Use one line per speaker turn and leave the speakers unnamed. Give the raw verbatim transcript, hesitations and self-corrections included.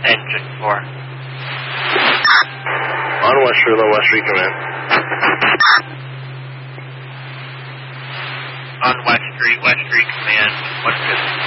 Engine four.
On West Street, low West Street, command.
On West Street, West Street, command, one fifty.